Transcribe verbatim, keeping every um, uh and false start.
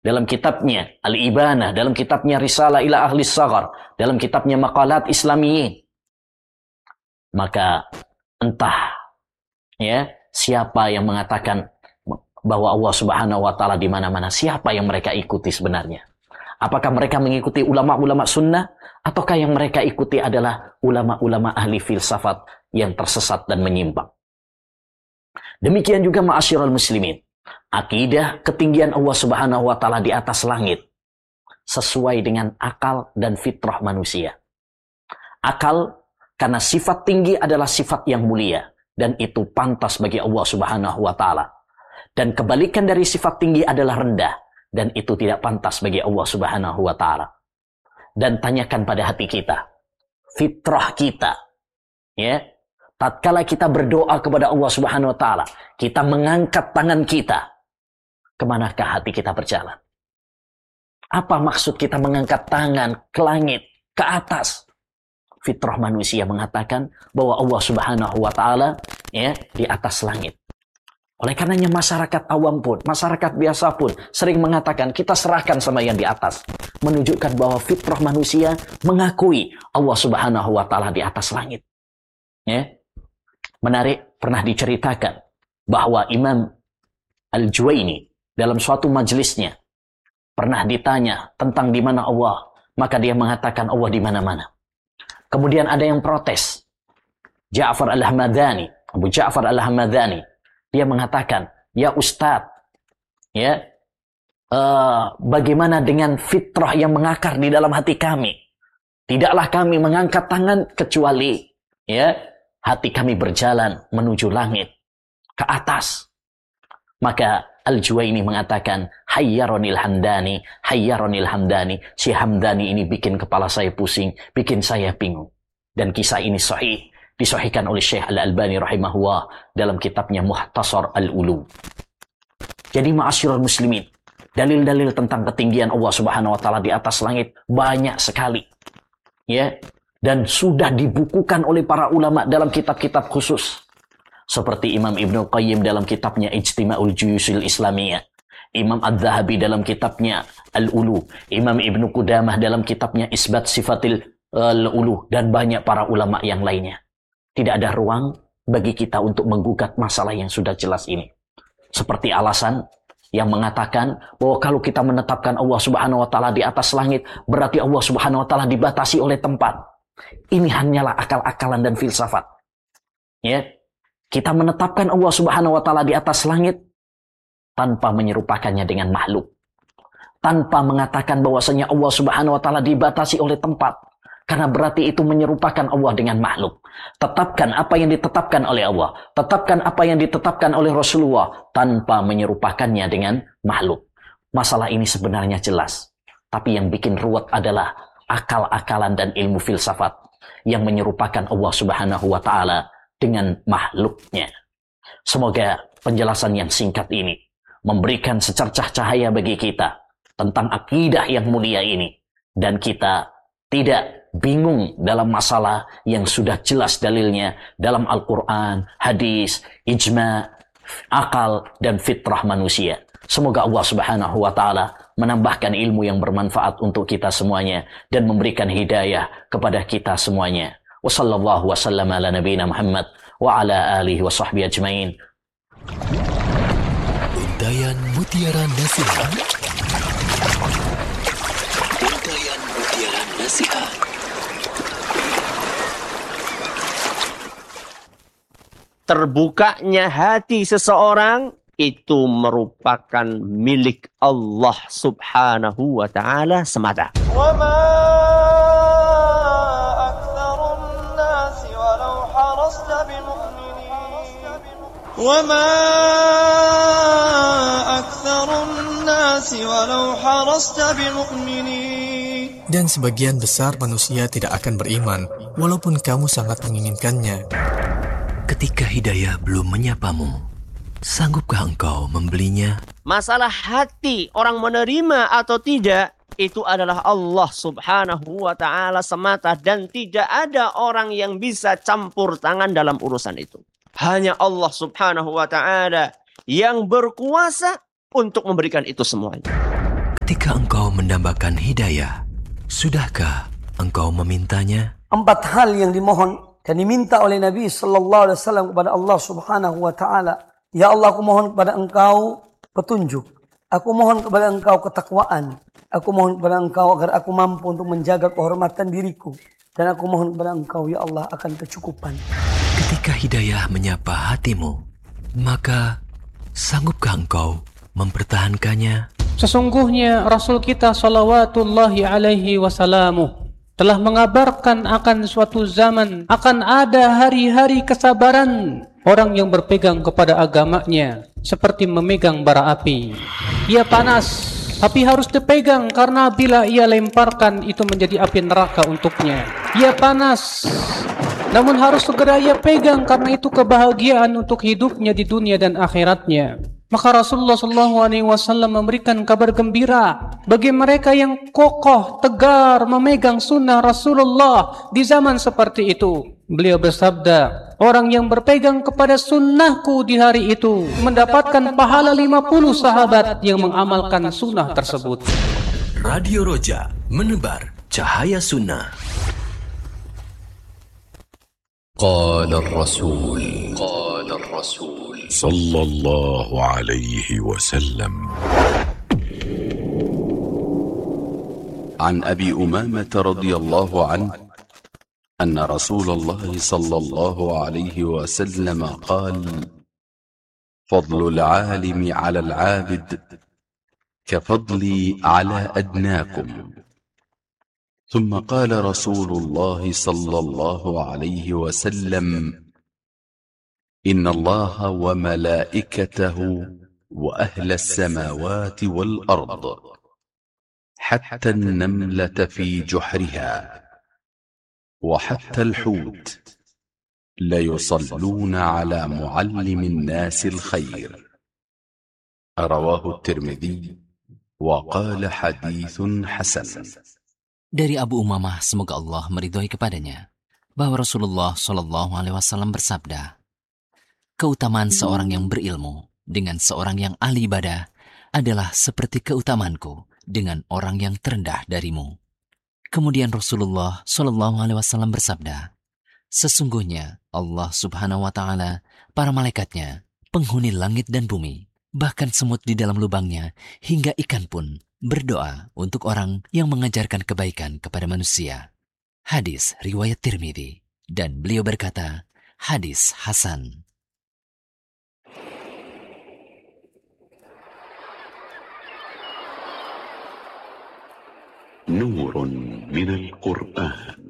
dalam kitabnya Al-Ibanah, dalam kitabnya Risalah ila Ahli Saghar, dalam kitabnya Maqalat Islamiyyin. Maka entah ya siapa yang mengatakan bahwa Allah Subhanahu wa taala di mana-mana, siapa yang mereka ikuti sebenarnya? Apakah mereka mengikuti ulama-ulama sunnah, ataukah yang mereka ikuti adalah ulama-ulama ahli filsafat yang tersesat dan menyimpang? Demikian juga ma'asyiral muslimin, akidah ketinggian Allah Subhanahu wa taala di atas langit sesuai dengan akal dan fitrah manusia. Akal karena sifat tinggi adalah sifat yang mulia dan itu pantas bagi Allah Subhanahu wa taala. Dan kebalikan dari sifat tinggi adalah rendah dan itu tidak pantas bagi Allah Subhanahu wa taala. Dan tanyakan pada hati kita, fitrah kita, ya. Tatkala kita berdoa kepada Allah Subhanahu wa taala, kita mengangkat tangan kita, kemanakah hati kita berjalan? Apa maksud kita mengangkat tangan ke langit, ke atas? Fitrah manusia mengatakan bahwa Allah Subhanahu wa taala ya di atas langit. Oleh karenanya masyarakat awam pun, masyarakat biasa pun sering mengatakan kita serahkan sama yang di atas. Menunjukkan bahwa fitrah manusia mengakui Allah Subhanahu wa taala di atas langit. Ya. Menarik, pernah diceritakan bahwa Imam Al-Juwaini dalam suatu majelisnya pernah ditanya tentang di mana Allah, maka dia mengatakan Allah di mana-mana. Kemudian ada yang protes. Ja'far Al-Hamadani, Abu Ja'far Al-Hamadani, dia mengatakan, ya Ustadz, ya, uh, bagaimana dengan fitrah yang mengakar di dalam hati kami? Tidaklah kami mengangkat tangan kecuali, ya, hati kami berjalan menuju langit, ke atas. Maka Al-Juwaini mengatakan, Hayyaronil Hamdani, Hayyaronil Hamdani, si Hamdani ini bikin kepala saya pusing, bikin saya bingung. Dan kisah ini sahih. Disahihkan oleh Syekh Al-Albani rahimahullah dalam kitabnya Muhtasar Al-Ulu. Jadi ma'asyiral muslimin, dalil-dalil tentang ketinggian Allah Subhanahu wa taala di atas langit banyak sekali. Ya, dan sudah dibukukan oleh para ulama dalam kitab-kitab khusus. Seperti Imam Ibnu Qayyim dalam kitabnya Ijtima'ul Juyushil Islamiyah, Imam Adz-Dzahabi dalam kitabnya Al-Ulu, Imam Ibnu Qudamah dalam kitabnya Isbat Sifatil Al-Ulu, dan banyak para ulama yang lainnya. Tidak ada ruang bagi kita untuk menggugat masalah yang sudah jelas ini. Seperti alasan yang mengatakan bahwa kalau kita menetapkan Allah Subhanahu wa taala di atas langit, berarti Allah Subhanahu wa taala dibatasi oleh tempat. Ini hanyalah akal-akalan dan filsafat. Ya. Kita menetapkan Allah Subhanahu wa taala di atas langit tanpa menyerupakannya dengan makhluk. Tanpa mengatakan bahwasanya Allah Subhanahu wa taala dibatasi oleh tempat. Karena berarti itu menyerupakan Allah dengan makhluk. Tetapkan apa yang ditetapkan oleh Allah. Tetapkan apa yang ditetapkan oleh Rasulullah. Tanpa menyerupakannya dengan makhluk. Masalah ini sebenarnya jelas. Tapi yang bikin ruwet adalah akal-akalan dan ilmu filsafat. Yang menyerupakan Allah Subhanahu wa ta'ala dengan makhluknya. Semoga penjelasan yang singkat ini memberikan secercah cahaya bagi kita. Tentang akidah yang mulia ini. Dan kita tidak bingung dalam masalah yang sudah jelas dalilnya dalam Al-Quran, hadis, ijma, akal, dan fitrah manusia. Semoga Allah Subhanahu wa ta'ala menambahkan ilmu yang bermanfaat untuk kita semuanya dan memberikan hidayah kepada kita semuanya. Wa sallallahu wa sallam ala nabiyina Muhammad wa ala alihi wa sahbihi ajmain. Untayan Mutiara Nasihat. Untayan Mutiara Nasihat. Terbukanya hati seseorang itu merupakan milik Allah Subhanahu wa ta'ala semata. وَمَا أَكْثَرُ النَّاسِ وَلَوْ حَرَصْتَ بِمُؤْمِنِينَ وَمَا أَكْثَرُ النَّاسِ وَلَوْ حَرَصْتَ بِمُؤْمِنِينَ. Dan sebagian besar manusia tidak akan beriman, walaupun kamu sangat menginginkannya. Ketika hidayah belum menyapamu, sanggupkah engkau membelinya? Masalah hati orang menerima atau tidak, itu adalah Allah Subhanahu wa ta'ala semata. Dan tidak ada orang yang bisa campur tangan dalam urusan itu. Hanya Allah Subhanahu wa ta'ala yang berkuasa untuk memberikan itu semuanya. Ketika engkau mendambakan hidayah, sudahkah engkau memintanya? Empat hal yang dimohon dan diminta oleh Nabi sallallahu alaihi wasallam kepada Allah Subhanahu wa taala. Ya Allah, aku mohon kepada Engkau petunjuk. Aku mohon kepada Engkau ketakwaan. Aku mohon kepada Engkau agar aku mampu untuk menjaga kehormatan diriku. Dan aku mohon kepada Engkau, ya Allah, akan kecukupan. Ketika hidayah menyapa hatimu, maka sanggupkah engkau mempertahankannya? Sesungguhnya Rasul kita salawatullahi alaihi wasallamu telah mengabarkan akan suatu zaman akan ada hari-hari kesabaran orang yang berpegang kepada agamanya seperti memegang bara api. Ia panas, tapi harus dipegang karena bila ia lemparkan itu menjadi api neraka untuknya. Ia panas, namun harus segera ia pegang karena itu kebahagiaan untuk hidupnya di dunia dan akhiratnya. Maka Rasulullah shallallahu alaihi wasallam memberikan kabar gembira bagi mereka yang kokoh, tegar, memegang sunnah Rasulullah di zaman seperti itu. Beliau bersabda, orang yang berpegang kepada sunnahku di hari itu mendapatkan pahala lima puluh sahabat yang mengamalkan sunnah tersebut. Radio Roja, menebar cahaya sunnah. Qala ar-Rasul Qala ar-Rasul sallallahu alaihi wasallam An Abi Umamah radhiyallahu anhu أن رسول الله صلى الله عليه وسلم قال فضل العالم على العابد كفضلي على أدناكم ثم قال رسول الله صلى الله عليه وسلم إن الله وملائكته وأهل السماوات والأرض حتى النملة في جحرها وحتى الحوت ليصلون على معلم الناس الخير رواه الترمذي وقال حديث حسن. Dari Abu Umamah, semoga Allah meridhoi kepadanya, bahwa Rasulullah shallallahu alaihi wasallam bersabda, keutamaan seorang yang berilmu dengan seorang yang ahli ibadah adalah seperti keutamaanku dengan orang yang terendah darimu. Kemudian Rasulullah shallallahu alaihi wasallam bersabda, sesungguhnya Allah subhanahu wa ta'ala, para malaikatnya, penghuni langit dan bumi, bahkan semut di dalam lubangnya, hingga ikan pun berdoa untuk orang yang mengajarkan kebaikan kepada manusia. Hadis riwayat Tirmidzi, dan beliau berkata, hadis hasan. نور من القرآن